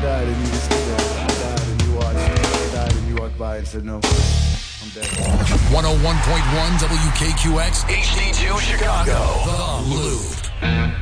died and you were still there. I died and you watched. I died and you walked by and said no. I'm dead. 101.1 WKQX HD2 Chicago. The Loop.